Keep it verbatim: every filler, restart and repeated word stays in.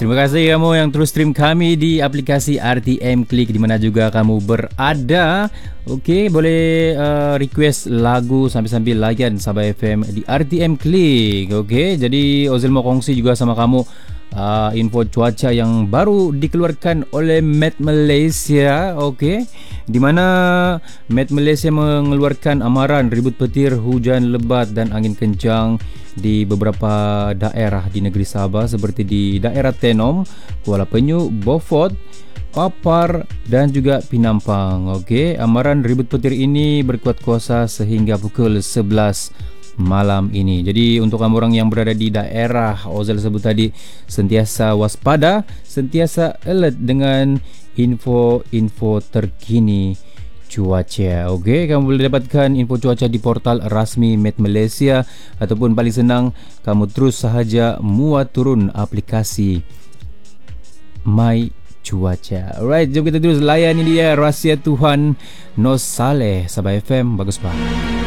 Terima kasih kamu yang terus stream kami di aplikasi R T M Click di mana juga kamu berada. Okey, boleh uh, request lagu sambil-sambil layan Sabah F M di R T M Click. Okey, jadi Ozil mau kongsi juga sama kamu uh, info cuaca yang baru dikeluarkan oleh Met Malaysia. Okey, di mana Met Malaysia mengeluarkan amaran ribut petir, hujan lebat dan angin kencang di beberapa daerah di negeri Sabah seperti di daerah Tenom, Kuala Penyu, Beaufort, Papar dan juga Pinampang. Okey, amaran ribut petir ini berkuat kuasa sehingga pukul sebelas malam ini. Jadi untuk kamu orang yang berada di daerah Ozil sebut tadi, sentiasa waspada, sentiasa alert dengan info-info terkini cuaca. Okey, kamu boleh dapatkan info cuaca di portal rasmi Met Malaysia ataupun paling senang kamu terus sahaja muat turun aplikasi My Cuaca. Alright, jom kita terus layan ini dia Rahsia Tuhan Nos Saleh Sabah F M. Bagus banget.